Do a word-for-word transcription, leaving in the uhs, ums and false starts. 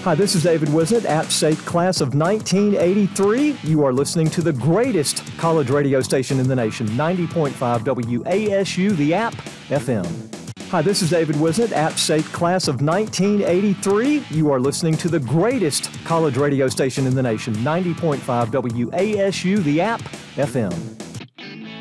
Hi, this is David Wisnett, App State class of nineteen eighty-three. You are listening to the greatest college radio station in the nation, ninety point five W A S U, the App F M. Hi, this is David Wisnett, App State class of nineteen eighty-three. You are listening to the greatest college radio station in the nation, ninety point five W A S U, the App F M.